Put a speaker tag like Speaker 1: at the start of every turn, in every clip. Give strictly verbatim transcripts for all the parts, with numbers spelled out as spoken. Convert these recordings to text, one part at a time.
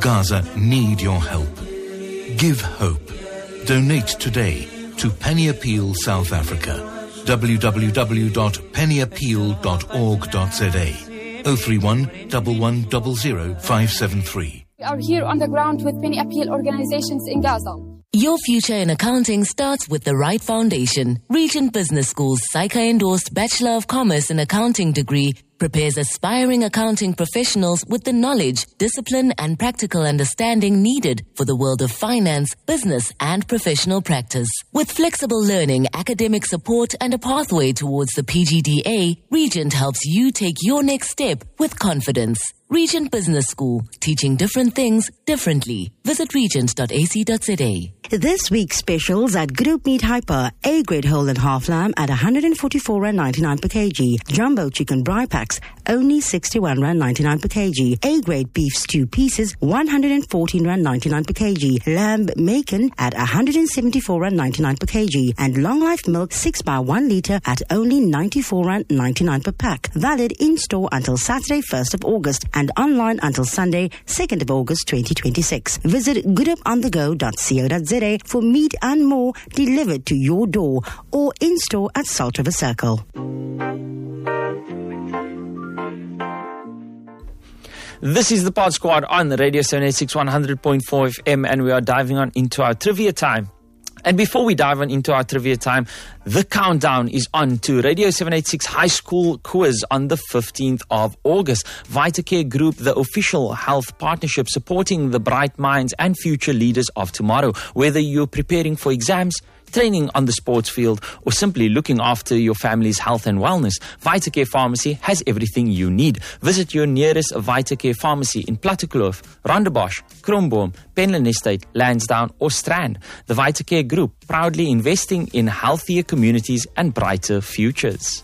Speaker 1: Gaza need your help. Give hope. Donate today to Penny Appeal South Africa. w w w dot penny appeal dot org dot z a. oh three one, one one zero zero, five seven three.
Speaker 2: We are here on the ground with Penny Appeal organizations in Gaza.
Speaker 3: Your future in accounting starts with the right foundation. Regent Business School's S A I C A-endorsed Bachelor of Commerce in Accounting degree prepares aspiring accounting professionals with the knowledge, discipline, and practical understanding needed for the world of finance, business, and professional practice. With flexible learning, academic support, and a pathway towards the P G D A, Regent helps you take your next step with confidence. Regent Business School, teaching different things differently. Visit regent dot a c dot z a.
Speaker 4: This week's specials at Group Meat Hyper. A-grade whole and half lamb at one hundred forty-four rand ninety-nine per kg. Jumbo chicken bri packs, only sixty-one rand ninety-nine per kg. A-grade beef stew pieces, one hundred fourteen rand ninety-nine per kg. Lamb macon at one hundred seventy-four rand ninety-nine per kg. And long life milk six by one litre at only ninety-four rand ninety-nine per pack. Valid in-store until Saturday first of August and online until Sunday second of August twenty twenty-six. Visit goodupondego dot co dot z a for meat and more delivered to your door or in-store at Salt River Circle.
Speaker 5: This is the Pod Squad on the Radio seven eighty-six one hundred point four F M, and we are diving on into our trivia time. And before we dive on into our trivia time, the countdown is on to Radio seven eighty-six High School Quiz on the fifteenth of August. VitaCare Group, the official health partnership supporting the bright minds and future leaders of tomorrow. Whether you're preparing for exams, training on the sports field, or simply looking after your family's health and wellness, VitaCare Pharmacy has everything you need. Visit your nearest VitaCare Pharmacy in Plattekloof, Rondebosch, Kromboom, Penland Estate, Lansdowne, or Strand. The VitaCare Group, proudly investing in healthier communities and brighter futures.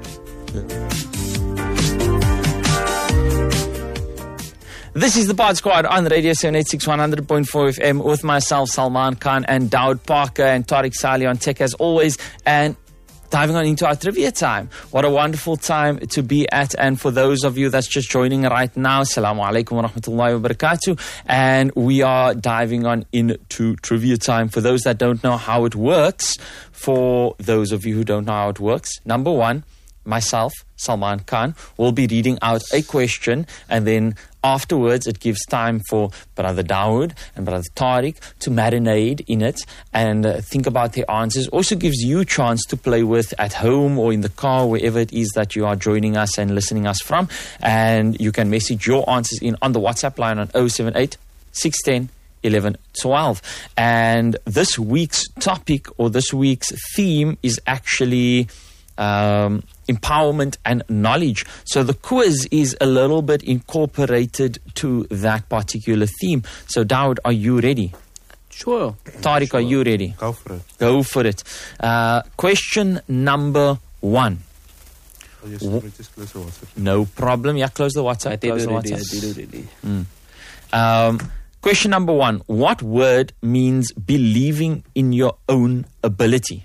Speaker 5: This is the Pod Squad on Radio seven eighty-six one hundred point four F M with myself, Salman Khan, and Daud Parker and Tariq Sali on tech as always, and diving on into our trivia time. What a wonderful time to be at. And for those of you that's just joining right now, Assalamu alaikum wa rahmatullahi wa barakatuh. And we are diving on into trivia time. For those that don't know how it works, for those of you who don't know how it works, number one, myself, Salman Khan, will be reading out a question, and then afterwards it gives time for Brother Dawood and Brother Tariq to marinate in it and uh, think about their answers. Also gives you a chance to play with at home or in the car, wherever it is that you are joining us and listening us from. And you can message your answers in on the WhatsApp line on oh seven eight, six one oh, eleven twelve. And this week's topic or this week's theme is actually Um, empowerment and knowledge. So the quiz is a little bit incorporated to that particular theme. So Dawood, are you ready?
Speaker 6: Sure.
Speaker 5: Tariq,
Speaker 6: sure.
Speaker 5: Are you ready?
Speaker 6: Go for it.
Speaker 5: Go for it. Uh, question number one.
Speaker 6: Oh, yes, w- just close the WhatsApp.
Speaker 5: No problem. Yeah, close the WhatsApp.
Speaker 6: I did
Speaker 5: close
Speaker 6: already.
Speaker 5: the
Speaker 6: I did already.
Speaker 5: Mm. Um, question number one. What word means believing in your own ability?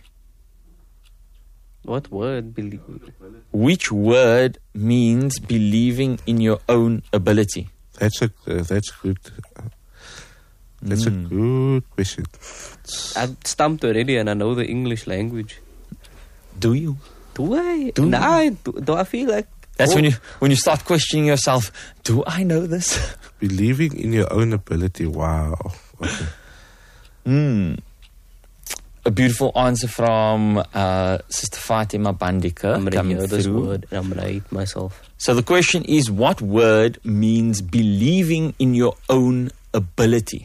Speaker 6: What word? Believe.
Speaker 5: Which word means believing in your own ability?
Speaker 7: That's a uh, that's good. Uh, that's mm. a good question.
Speaker 6: I'm stumped already, and I know the English language.
Speaker 5: Do you?
Speaker 6: Do I?
Speaker 5: Do
Speaker 6: nah,
Speaker 5: you?
Speaker 6: Do, do I feel like?
Speaker 5: That's
Speaker 6: oh.
Speaker 5: when you when you start questioning yourself. Do I know this?
Speaker 7: Believing in your own ability. Wow. Okay.
Speaker 5: Hmm. A beautiful answer from uh, Sister Fatima Bandika.
Speaker 6: I'm going to hear this word and I'm going to hate myself.
Speaker 5: So the question is, what word means believing in your own ability?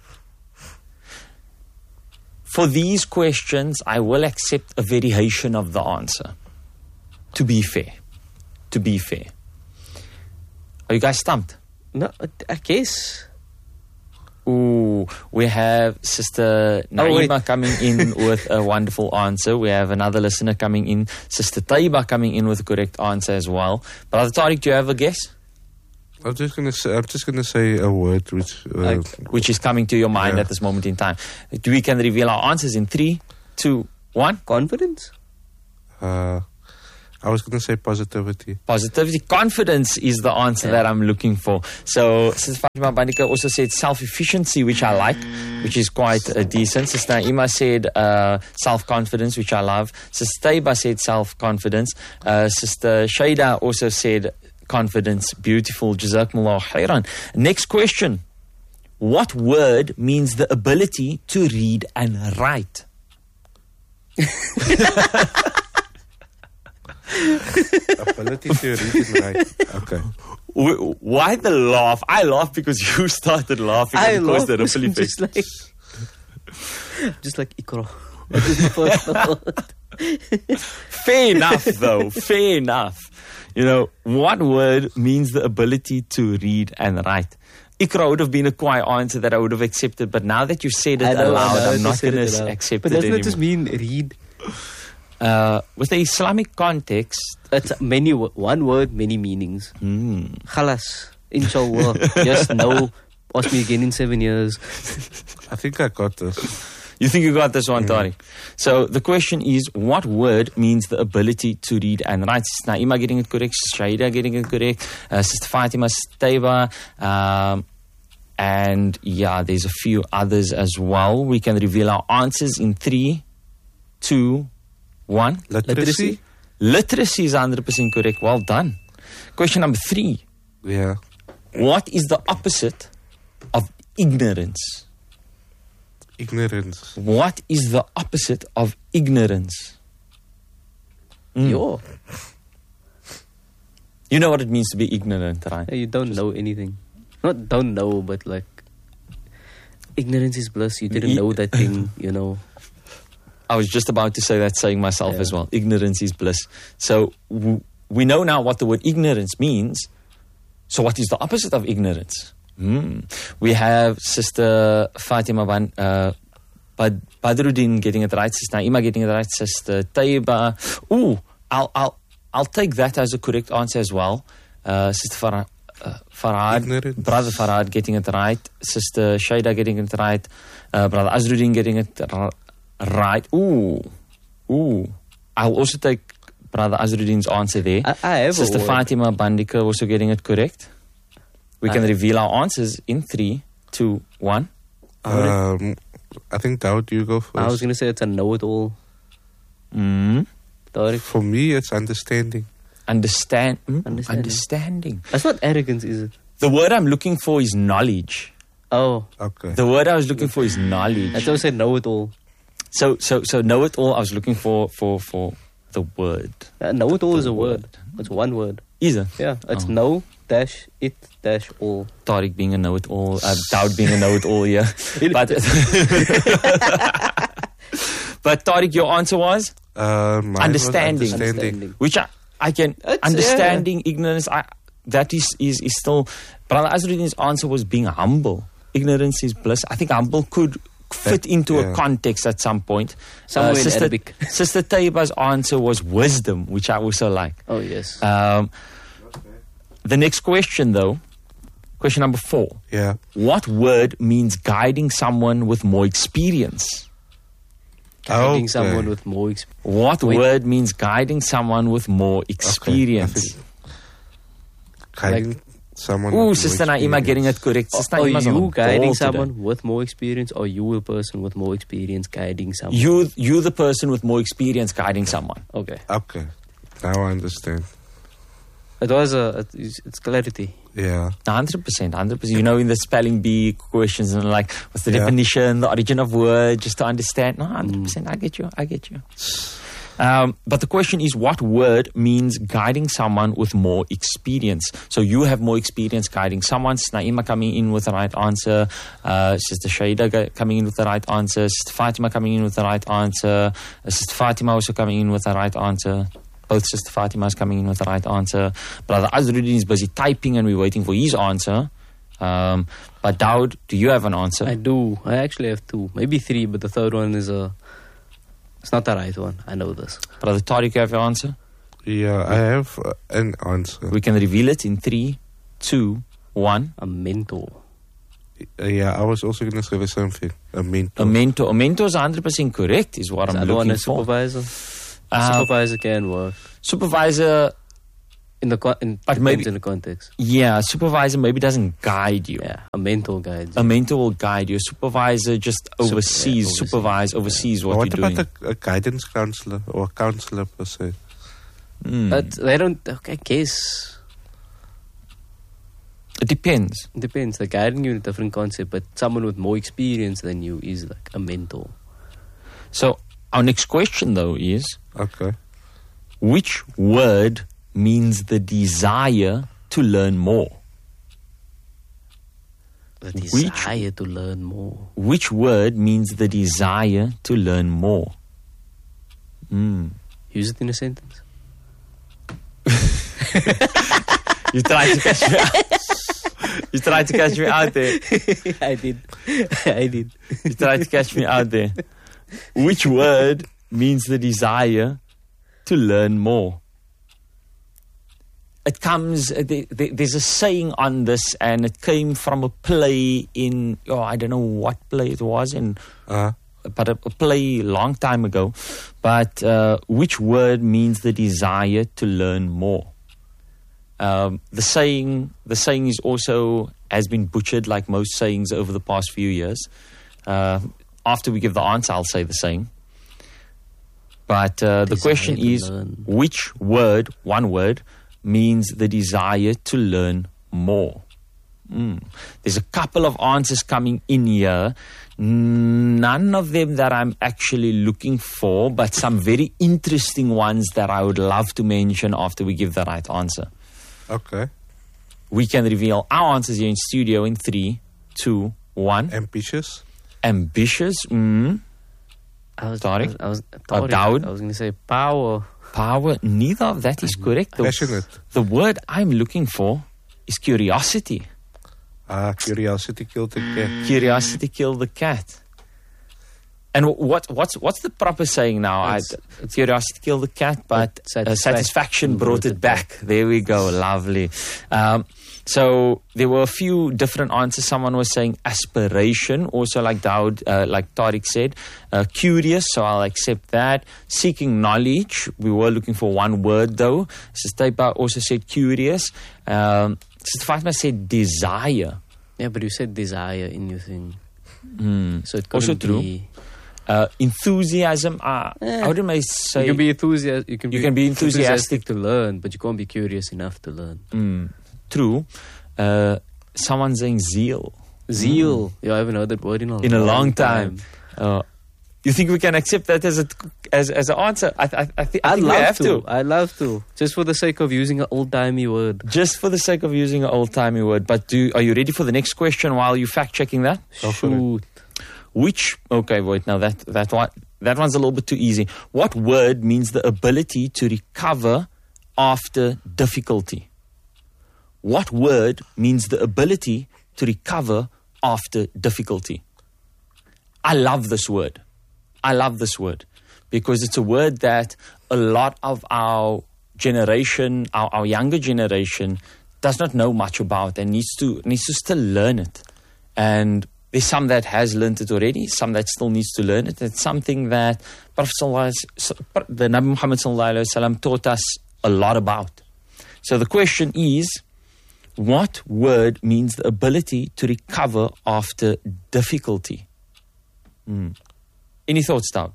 Speaker 5: For these questions, I will accept a variation of the answer. To be fair. To be fair. Are you guys stumped?
Speaker 6: No, I guess...
Speaker 5: Ooh, we have Sister Naima oh, coming in with a wonderful answer. We have another listener coming in, Sister Taiba coming in with a correct answer as well. Brother Tariq, do you have a guess?
Speaker 7: I'm just gonna say. I'm just gonna say a word which uh,
Speaker 5: uh, which is coming to your mind
Speaker 7: yeah.
Speaker 5: at this moment in time. We can reveal our answers in three, two, one.
Speaker 6: Confidence.
Speaker 7: Uh, I was going to say positivity.
Speaker 5: Positivity. Confidence is the answer
Speaker 6: Yeah.
Speaker 5: that I'm looking for. So, Sister Fatima Bandika also said self-efficiency, which I like, which is quite uh, decent. Sister Naima said uh, self-confidence, which I love. Sister Taiba said self-confidence. Uh, Sister Shaida also said confidence. Beautiful. Jazakumullah khairan. Next question. What word means the ability to read and write?
Speaker 7: Ability to read and write. Okay.
Speaker 5: W- Why the laugh? I laugh because you started laughing
Speaker 6: I
Speaker 5: and caused
Speaker 6: love
Speaker 5: the ripple effect.
Speaker 6: just like, just like Ikra. That is the first word.
Speaker 5: Fair enough, though. Fair enough. You know, what word means the ability to read and write? Ikra would have been a quiet answer that I would have accepted, but now that you said it
Speaker 6: I know, I
Speaker 5: aloud,
Speaker 6: know, I
Speaker 5: I'm not
Speaker 6: just said
Speaker 5: going
Speaker 6: it
Speaker 5: to
Speaker 6: aloud.
Speaker 5: accept
Speaker 6: But
Speaker 5: it
Speaker 6: doesn't
Speaker 5: anymore.
Speaker 6: it just mean read?
Speaker 5: Uh, with the Islamic context,
Speaker 6: It's many wo- one word, many meanings.
Speaker 5: mm,
Speaker 6: Khalas, inshallah. Just know. Ask me again in seven years.
Speaker 7: I think I got this.
Speaker 5: you think you got this one, Tariq? So the question is, what word means the ability to read and write? Sister Naima getting it correct, Sister Shaida getting it correct, uh, Sister Fatima, Sister Taiba, um, and yeah, there's a few others as well. We can reveal our answers in three, two, one.
Speaker 7: Literacy?
Speaker 5: Literacy is one hundred percent correct. Well done. Question number three.
Speaker 7: Yeah.
Speaker 5: What is the opposite of ignorance?
Speaker 7: Ignorance.
Speaker 5: What is the opposite of ignorance? Mm.
Speaker 6: Yo,
Speaker 5: You know what it means to be ignorant, right?
Speaker 6: you don't know anything. Not don't know, but like ignorance is bliss. You didn't
Speaker 5: E-
Speaker 6: know that thing, you know.
Speaker 5: I was just about to say that saying myself
Speaker 6: Yeah.
Speaker 5: as well. Ignorance is bliss. So w- we know now what the word ignorance means. So what is the opposite of ignorance? Hmm. We have Sister Fatima Ban, uh, Bad- Badruddin getting it right, Sister Naima getting it right, Sister Taiba. Ooh, I'll, I'll, I'll take that as a correct answer as well. Uh, Sister Farah. Uh, Farhad,
Speaker 7: Ignorance.
Speaker 5: Brother Farhad getting it right, Sister Shaida getting it right, uh, Brother Azruddin getting it r- right. Ooh, ooh. I'll also take Brother Azruddin's answer there.
Speaker 6: I, I have
Speaker 5: Sister
Speaker 6: a word.
Speaker 5: Fatima Bandika also getting it correct. We can
Speaker 6: I-
Speaker 5: reveal our answers in three, two, one.
Speaker 7: Um, I think Daud, you go first.
Speaker 6: I was gonna say it's a know-it-all.
Speaker 5: Mm.
Speaker 6: Tariq.
Speaker 7: For me, it's understanding.
Speaker 5: Understand, mm,
Speaker 6: Understanding.
Speaker 5: understanding.
Speaker 6: That's not arrogance, is it?
Speaker 5: The word I'm looking for is knowledge.
Speaker 6: Oh,
Speaker 7: Okay.
Speaker 5: The word I was looking for is knowledge.
Speaker 6: I thought I said know-it-all.
Speaker 5: So, so, so know it all. I was looking for, for, for the word.
Speaker 6: Uh, know-it-all
Speaker 5: The
Speaker 6: is a word.
Speaker 5: word.
Speaker 6: It's one word.
Speaker 5: Is it?
Speaker 6: Yeah, it's
Speaker 5: Oh.
Speaker 6: know dash it dash all.
Speaker 5: Tariq being a know-it-all, uh, Daud being a know-it-all, yeah. But, but Tariq, your answer was?
Speaker 7: Uh, mine was
Speaker 5: Understanding.
Speaker 7: understanding.
Speaker 5: Which I, I can,
Speaker 6: It's-
Speaker 5: understanding, ignorance, I, that is, is, is still, Brother Azruddin's answer was being humble. Ignorance is bliss. I think humble could fit into a
Speaker 7: yeah.
Speaker 5: context at some point.
Speaker 6: Somewhere in
Speaker 5: Sister,
Speaker 6: Arabic.
Speaker 5: Sister Taiba's answer was wisdom, which I also like.
Speaker 6: Oh yes.
Speaker 5: Um, the next question, though, question number four.
Speaker 7: Yeah.
Speaker 5: What word means guiding someone with more experience?
Speaker 6: Guiding
Speaker 7: Okay.
Speaker 6: someone with more experience.
Speaker 5: What
Speaker 6: Wait.
Speaker 5: word means guiding someone with more experience?
Speaker 7: Guiding someone.
Speaker 5: Ooh,
Speaker 7: with
Speaker 5: Sister
Speaker 7: more
Speaker 5: Naima getting it
Speaker 7: experience.
Speaker 5: correct. Sister
Speaker 6: Are
Speaker 5: Naima's on the
Speaker 6: you guiding
Speaker 5: ball today.
Speaker 6: someone with more experience, or you a person with more experience guiding someone?
Speaker 5: You, you the person with more experience guiding someone.
Speaker 6: Okay.
Speaker 7: Okay. Now I understand.
Speaker 6: It was a. It's, it's clarity.
Speaker 7: Yeah.
Speaker 5: one hundred percent, one hundred percent. You know, in the spelling bee questions and like, what's the
Speaker 7: Yeah.
Speaker 5: definition, the origin of word, just to understand. No, one hundred percent. I get you. I get you. Um, but the question is, what word means guiding someone with more experience? So you have more experience guiding someone. Naima coming in with the right answer. Uh, Sister Shaida go- coming in with the right answer. Sister Fatima coming in with the right answer. Uh, Sister Fatima also coming in with the right answer. Both Sister Fatima's coming in with the right answer. Brother Azruddin is busy typing and we're waiting for his answer. Um, but Daud, do you have an answer?
Speaker 6: I do. I actually have two, maybe three, but the third one is a. It's not the right one. I know this.
Speaker 5: Brother Tariq, you have your answer?
Speaker 7: Yeah, I have uh, an answer.
Speaker 5: We can reveal it in three, two, one.
Speaker 6: A mentor.
Speaker 7: Uh, yeah, I was also going to say the same thing. A mentor.
Speaker 5: A mentor. A mentor is one hundred percent correct, is what
Speaker 6: Is the
Speaker 5: I'm
Speaker 6: other one
Speaker 5: looking
Speaker 6: a
Speaker 5: for.
Speaker 6: supervisor?
Speaker 5: Uh,
Speaker 6: Supervisor can work
Speaker 5: supervisor,
Speaker 6: in the con- in,
Speaker 5: But
Speaker 6: depends
Speaker 5: maybe-
Speaker 6: in the context.
Speaker 5: yeah, supervisor maybe doesn't guide you.
Speaker 6: Yeah, a mentor guides.
Speaker 5: A mentor will guide you. A supervisor just oversees,
Speaker 6: yeah, oversees.
Speaker 5: supervise, oversees what,
Speaker 7: What
Speaker 5: you're
Speaker 7: about
Speaker 5: doing.
Speaker 7: a, a guidance counselor or a counselor per se?
Speaker 5: Mm.
Speaker 6: But they don't. Okay, I guess
Speaker 5: It depends.
Speaker 6: it depends. They're guiding you in a different concept, but someone with more experience than you is like a mentor.
Speaker 5: So our next question though is,
Speaker 7: Okay.
Speaker 5: which word means the desire to learn more?
Speaker 6: The
Speaker 5: Which-
Speaker 6: desire to learn more.
Speaker 5: Which word means the desire to learn more? Mm.
Speaker 6: Use it in a sentence.
Speaker 5: You tried to catch me out. You tried to catch me out there.
Speaker 6: I did. I did.
Speaker 5: You tried to catch me out there. Which word means the desire to learn more? It comes, uh, there- there- there's a saying on this, and it came from a play in, oh, I don't know what play it was in,
Speaker 7: Uh,
Speaker 5: but a, a play long time ago. But uh, which word means the desire to learn more? Um, the saying, the saying is also has been butchered like most sayings over the past few years. Uh, after we give the answer, I'll say the saying. But uh, the
Speaker 6: Desire
Speaker 5: question
Speaker 6: to
Speaker 5: is,
Speaker 6: learn.
Speaker 5: which word, one word, means the desire to learn more? Mm. There's a couple of answers coming in here. None of them that I'm actually looking for, but some very interesting ones that I would love to mention after we give the right answer.
Speaker 7: okay.
Speaker 5: We can reveal our answers here in studio in three, two, one.
Speaker 7: Ambitious.
Speaker 5: Ambitious, mm.
Speaker 6: I was.
Speaker 5: Tariq?
Speaker 6: I was. I
Speaker 5: Uh,
Speaker 6: was,
Speaker 5: Daud?
Speaker 6: I was going to say power.
Speaker 5: Power. Neither of that is correct. The,
Speaker 7: Passionate.
Speaker 5: the word I'm looking for is curiosity.
Speaker 7: Ah, curiosity killed the cat.
Speaker 5: Curiosity killed the cat. And wh- what what's what's the proper saying now? I,
Speaker 6: It's-
Speaker 5: curiosity killed the cat, but
Speaker 6: But
Speaker 5: uh,
Speaker 6: satisfaction
Speaker 5: satisfaction brought it back. There we go. Lovely. Um, so there were a few different answers. Someone was saying aspiration, also like Daud, uh, like Tariq said. Uh, curious, so I'll accept that. Seeking knowledge. We were looking for one word though. Sister Taipa also said curious. Um, Sister Fatima said desire.
Speaker 6: Yeah, but you said desire in your thing,
Speaker 5: Hmm.
Speaker 6: so it
Speaker 5: Also
Speaker 6: couldn't
Speaker 5: true.
Speaker 6: be.
Speaker 5: Uh, enthusiasm. Uh,
Speaker 6: Eh.
Speaker 5: I wouldn't may say.
Speaker 6: You can be enthusiastic. You can
Speaker 5: You
Speaker 6: be,
Speaker 5: can be enthusiastic.
Speaker 6: to learn, but you can't be curious enough to learn.
Speaker 5: Mm, true. Uh, someone saying zeal.
Speaker 6: Zeal. Yeah, I haven't heard that word in a
Speaker 5: In a long time. Uh, you think we can accept that as a as as an answer? I, I, I, thi- I
Speaker 6: I'd
Speaker 5: think
Speaker 6: love
Speaker 5: we have
Speaker 6: to.
Speaker 5: to.
Speaker 6: I'd love to. Just for the sake of using an old timey word.
Speaker 5: Just for the sake of using an old timey word. But do are you ready for the next question while you fact checking that?
Speaker 7: Go for it.
Speaker 6: Shoot.
Speaker 5: Which okay, wait now that that one that one's a little bit too easy. What word means the ability to recover after difficulty? What word means the ability to recover after difficulty? I love this word. I love this word because it's a word that a lot of our generation, our, our younger generation, does not know much about and needs to needs to still learn it. And there's some that has learned it already, some that still needs to learn it. It's something that Prophet Sallallahu Alaihi Wasallam- the Nabi Muhammad Sallallahu Alaihi Wasallam taught us a lot about. So the question is, what word means the ability to recover after difficulty? Hmm. Any thoughts, Doug?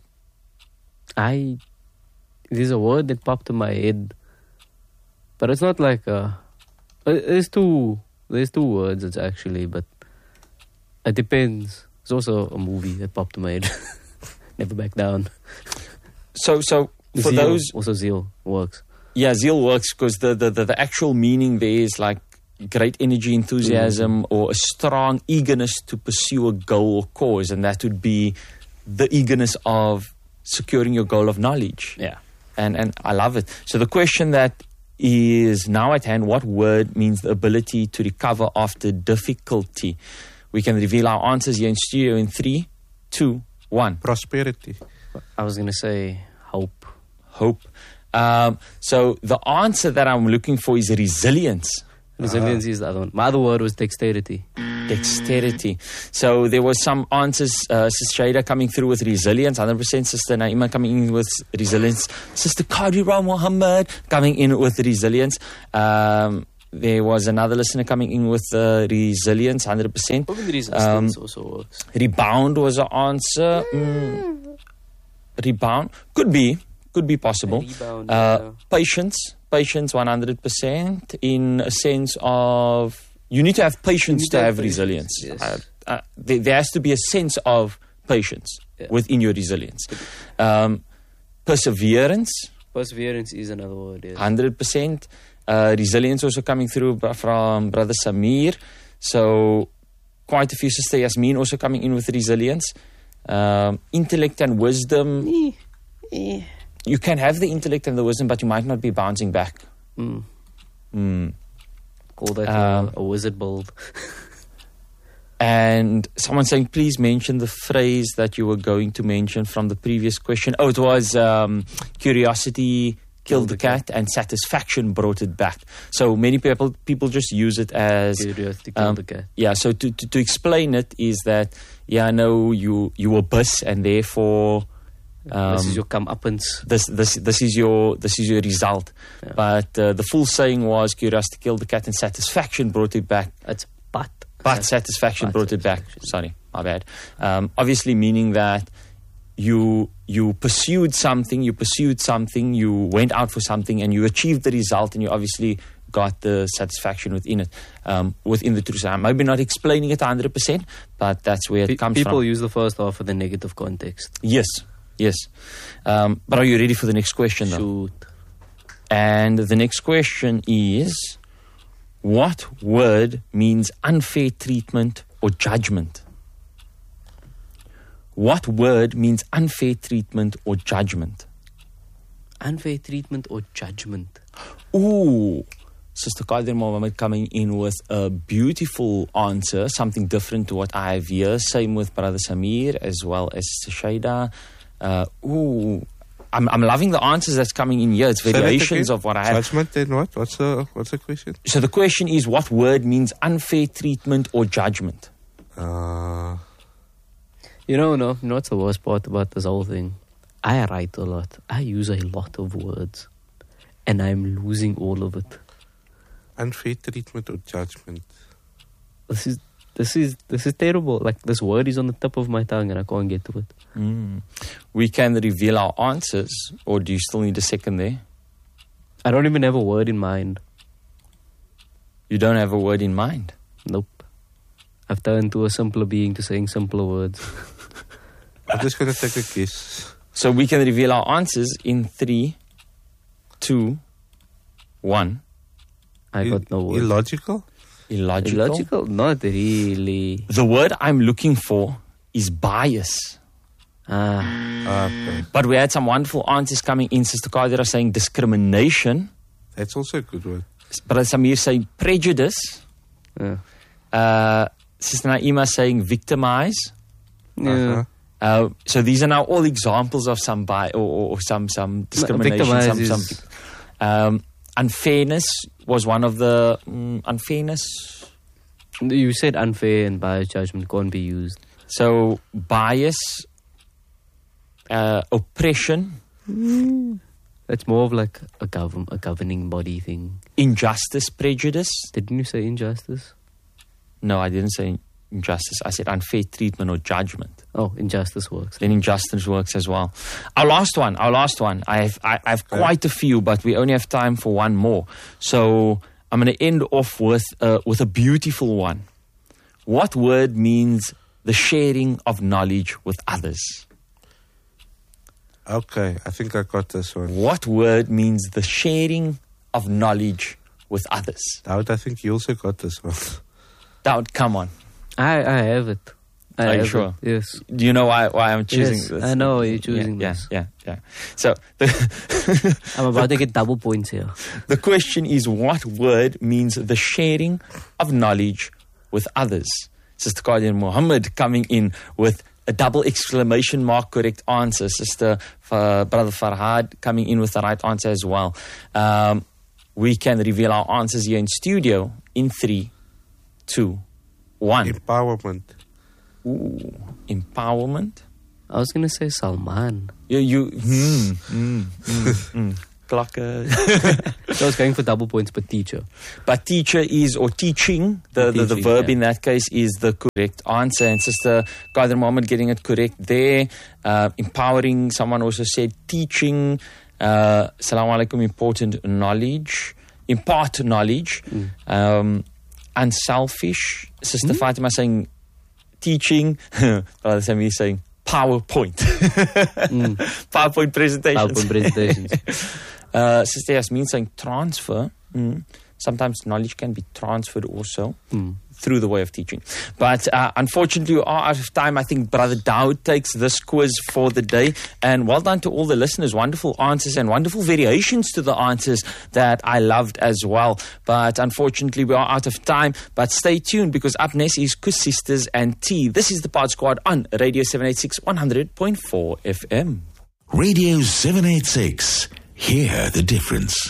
Speaker 6: I. There's a word that popped in my head, but it's not like a. uh, There's two. There's two words. It's actually, but it depends. There's also a movie that popped in my head. Never Back Down.
Speaker 5: So, so for
Speaker 6: Zeal.
Speaker 5: those,
Speaker 6: Also, zeal works.
Speaker 5: yeah, zeal works because the, the, the, the actual meaning there is like great energy, enthusiasm,
Speaker 6: Mm.
Speaker 5: or a strong eagerness to pursue a goal or cause, and that would be the eagerness of securing your goal of knowledge.
Speaker 6: Yeah.
Speaker 5: And and I love it. So the question that is now at hand, what word means the ability to recover after difficulty? We can reveal our answers here in studio in three, two, one.
Speaker 7: Prosperity.
Speaker 6: I was gonna say hope.
Speaker 5: Hope. Um, so the answer that I'm looking for is resilience.
Speaker 6: Resilience is the other one. My other word was dexterity.
Speaker 5: dexterity. So there was some answers. Uh, Sister Shada coming through with resilience, one hundred percent. Sister Naima coming in with resilience. Sister Kadira Muhammad coming in with resilience. Um, there was another listener coming in with uh, resilience, one hundred percent.
Speaker 6: Even resistance um, also works.
Speaker 5: Rebound was an answer. Mm. Rebound could be, could be possible.
Speaker 6: Rebound,
Speaker 5: uh,
Speaker 6: yeah.
Speaker 5: Patience, patience, one hundred percent. In a sense of you need to have patience to, to have, have patience, resilience.
Speaker 6: Yes.
Speaker 5: Uh, uh, there, there has to be a sense of patience yeah. within your resilience. Um, perseverance.
Speaker 6: Perseverance is another word. Yes.
Speaker 5: one hundred percent. Uh, resilience also coming through from Brother Samir. So quite a few. Sister Yasmin also coming in with resilience. Um, intellect and wisdom.
Speaker 6: Eh, eh.
Speaker 5: You can have the intellect and the wisdom, but you might not be bouncing back.
Speaker 6: Mm.
Speaker 5: Mm.
Speaker 6: Call that
Speaker 5: um,
Speaker 6: a, a wizard build.
Speaker 5: And someone saying, please mention the phrase that you were going to mention from the previous question. Oh, it was um, curiosity killed the cat, cat and satisfaction brought it back. So many people people just use it as
Speaker 6: curiosity killed
Speaker 5: um,
Speaker 6: the cat.
Speaker 5: Yeah. So to, to to explain it is that yeah, no, you you were bus and therefore um,
Speaker 6: this is your comeuppance.
Speaker 5: This this this is your this is your result. Yeah. But uh, the full saying was curiosity killed the cat and satisfaction brought it back.
Speaker 6: It's but
Speaker 5: but satisfaction
Speaker 6: but
Speaker 5: brought
Speaker 6: satisfaction.
Speaker 5: it back. Sorry, my bad. Um, obviously, meaning that. You you pursued something, you pursued something, you went out for something, and you achieved the result, and you obviously got the satisfaction within it, um, within the truth. I'm maybe not explaining it one hundred percent, but that's where it
Speaker 6: P-
Speaker 5: comes
Speaker 6: people
Speaker 5: from.
Speaker 6: People use the first half for the negative context.
Speaker 5: Yes, yes. Um, but are you ready for the next question, though?
Speaker 6: Shoot.
Speaker 5: And the next question is, what word means unfair treatment or judgment? What word means unfair treatment or judgment?
Speaker 6: Unfair treatment or judgment?
Speaker 5: Ooh, Sister Qadir Mohammed coming in with a beautiful answer, something different to what I have here. Same with Brother Samir as well as Shada. Uh, ooh, I'm, I'm loving the answers that's coming in here. It's variations of what I have.
Speaker 7: Judgment then what? What's the, what's the question?
Speaker 5: So the question is, what word means unfair treatment or judgment?
Speaker 7: Uh...
Speaker 6: You know, no, you know what's the worst part about this whole thing? I write a lot. I use a lot of words. And I'm losing all of it.
Speaker 7: Unfair treatment or judgment?
Speaker 6: This is this is this is terrible. Like, this word is on the tip of my tongue and I can't get to it.
Speaker 5: Mm. We can reveal our answers, or do you still need a second there?
Speaker 6: I don't even have a word in mind.
Speaker 5: You don't have a word in mind?
Speaker 6: Nope. I've turned to a simpler being to saying simpler words.
Speaker 7: I'm just going to take a guess.
Speaker 5: So we can reveal our answers in three, two, one.
Speaker 6: I
Speaker 7: I-
Speaker 6: got no word.
Speaker 7: Illogical?
Speaker 5: Illogical.
Speaker 6: Illogical? Not really.
Speaker 5: The word I'm looking for is bias.
Speaker 6: Ah,
Speaker 7: Ah, okay.
Speaker 5: But we had some wonderful answers coming in. Sister Kadira saying discrimination.
Speaker 7: That's also a good word.
Speaker 5: Brother Samir saying prejudice.
Speaker 6: yeah.
Speaker 5: Uh, Sister Naima saying victimize.
Speaker 6: Yeah.
Speaker 7: Uh-huh.
Speaker 5: Uh, so these are now all examples of some bi- or, or, or some some discrimination.
Speaker 6: victimize
Speaker 5: Some, some
Speaker 6: is-
Speaker 5: um, unfairness was one of the mm, unfairness.
Speaker 6: You said unfair and biased judgment can't be used.
Speaker 5: So bias, uh, oppression,
Speaker 6: It's more of like a govern a governing body thing.
Speaker 5: injustice, prejudice.
Speaker 6: Didn't you say injustice?
Speaker 5: No, I didn't say injustice. I said unfair treatment or judgment.
Speaker 6: Oh, injustice works.
Speaker 5: Then injustice works as well. Our last one, our last one. I have, I, I have quite a few, but we only have time for one more. So I'm going to end off with uh, with a beautiful one. What word means the sharing of knowledge with others?
Speaker 7: Okay, I think I got this one.
Speaker 5: What word means the sharing of knowledge with others?
Speaker 7: Daud, I think you also got this one.
Speaker 5: Dowd, come on.
Speaker 6: I, I have it. I
Speaker 5: Are you
Speaker 6: have
Speaker 5: sure?
Speaker 6: It. Yes.
Speaker 5: Do you know why, why I'm choosing
Speaker 6: Yes,
Speaker 5: this?
Speaker 6: I know you're choosing
Speaker 5: yeah,
Speaker 6: this.
Speaker 5: Yeah, yeah, yeah. So the,
Speaker 6: I'm about to get double points here.
Speaker 5: the question is, what word means the sharing of knowledge with others? Sister Qadir Muhammad coming in with a double exclamation mark correct answer. Sister uh, Brother Farhad coming in with the right answer as well. Um, we can reveal our answers here in studio in three, two, One.
Speaker 7: Empowerment.
Speaker 5: Ooh, empowerment.
Speaker 6: I was gonna say Salman.
Speaker 5: You, you, mm, mm, mm, mm. Klokke.
Speaker 6: So I was going for double points per teacher.
Speaker 5: But teacher is, or teaching, the, the, the
Speaker 6: Teaching,
Speaker 5: verb
Speaker 6: yeah.
Speaker 5: in that case is the correct answer. And Sister Qadr Mohammed getting it correct there. Uh, empowering, someone also said teaching. Uh, Assalamu alaikum, important knowledge. Impart knowledge.
Speaker 6: Mm.
Speaker 5: Um, unselfish. Sister
Speaker 6: Mm.
Speaker 5: Fatima saying teaching. Brother Sammy saying PowerPoint.
Speaker 6: Mm.
Speaker 5: PowerPoint presentations.
Speaker 6: PowerPoint presentations.
Speaker 5: uh, Sister Yasmin saying transfer. Mm. Sometimes knowledge can be transferred also
Speaker 6: Mm.
Speaker 5: through the way of teaching. But uh, unfortunately, we are out of time. I think Brother Daud takes this quiz for the day. And well done to all the listeners. Wonderful answers and wonderful variations to the answers that I loved as well. But unfortunately, we are out of time. But stay tuned, because up next is Kus Sisters and Tea. This is the Pod Squad on Radio seven eighty-six, one hundred point four F M.
Speaker 1: Radio seven eighty-six. Hear the difference.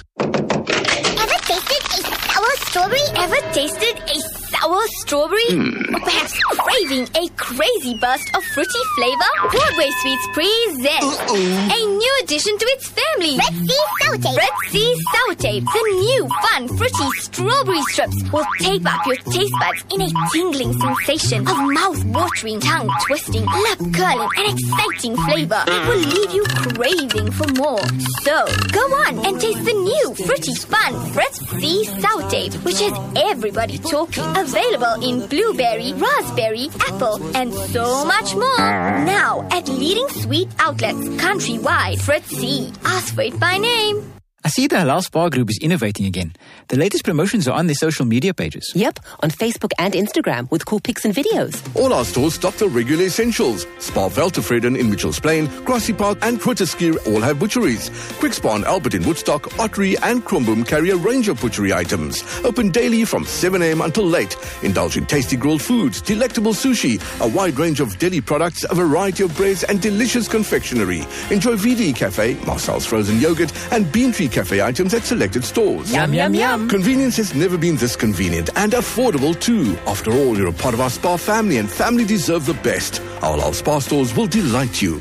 Speaker 8: Ever tasted a sour strawberry? Ever tasted a sour strawberry? Or perhaps craving a crazy burst of fruity flavor? Broadway Sweets presents a new addition to its family. Red Sea Sour Tape. Red Sea Sour Tape. The new fun fruity strawberry strips will tape up your taste buds in a tingling sensation of mouth-watering, tongue-twisting, lip-curling and exciting flavor that will leave you craving for more. So, go on and taste the new fruity fun Red Sea Sour Tape, which has everybody talking. Available in blueberry, raspberry, apple, and so much more. Now at leading sweet outlets countrywide. Fritz C. Ask for it by name.
Speaker 9: I see the Halal Spa Group is innovating again. The latest promotions are on their social media pages.
Speaker 10: Yep, on Facebook and Instagram with cool pics and videos.
Speaker 11: All our stores stock the regular essentials. Spa Veltevreden in Mitchells Plain, Grassy Park and Grooteskier all have butcheries. Quick Spa and Albert in Woodstock, Ottery and Kromboom carry a range of butchery items. Open daily from seven a.m. until late. Indulge in tasty grilled foods, delectable sushi, a wide range of deli products, a variety of breads and delicious confectionery. Enjoy V D Cafe, Marcel's frozen yogurt and Bean Tree Cafe items at selected stores.
Speaker 9: Yum, yum, yum.
Speaker 11: Convenience has never been this convenient and affordable too. After all, you're a part of our spa family and family deserve the best. Our Halal Spa stores will delight you.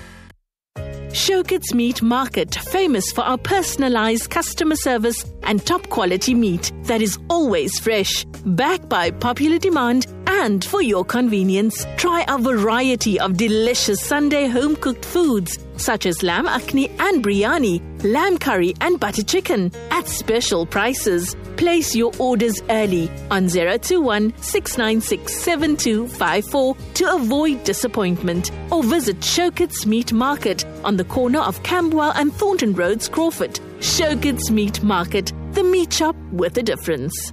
Speaker 12: Showkits Meat Market, famous for our personalized customer service and top quality meat that is always fresh, backed by popular demand and for your convenience. Try a variety of delicious Sunday home-cooked foods such as lamb akhni and biryani, lamb curry and butter chicken at special prices. Place your orders early on zero two one, six nine six, seven two five four to avoid disappointment, or visit Showkits Meat Market on the corner of Camberwell and Thornton Roads, Crawford. Showkits Meat Market, the meat shop with a difference.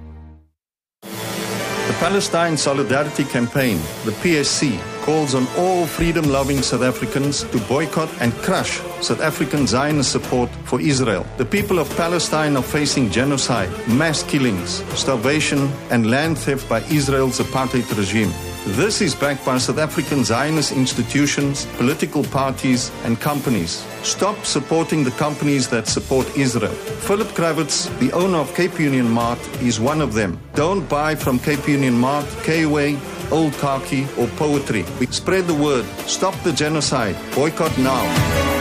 Speaker 13: The Palestine Solidarity Campaign, the P S C, calls on all freedom-loving South Africans to boycott and crush South African Zionist support for Israel. The people of Palestine are facing genocide, mass killings, starvation, and land theft by Israel's apartheid regime. This is backed by South African Zionist institutions, political parties, and companies. Stop supporting the companies that support Israel. Philip Kravitz, the owner of Cape Union Mart, is one of them. Don't buy from Cape Union Mart, K-Way, Old Khaki, or Poetry. Spread the word. Stop the genocide. Boycott now.